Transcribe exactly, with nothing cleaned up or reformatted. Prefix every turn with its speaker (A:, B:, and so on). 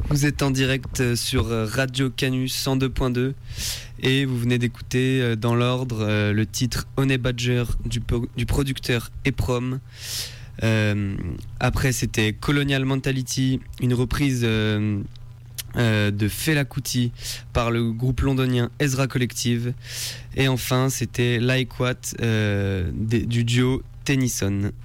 A: Vous êtes en direct sur Radio Canu cent deux point deux et vous venez d'écouter dans l'ordre le titre Honey Badger du, du producteur Eprom. Euh, après c'était Colonial Mentality, une reprise euh, euh, de Fela Kuti par le groupe londonien Ezra Collective. Et enfin c'était Like What euh, du duo Tennyson.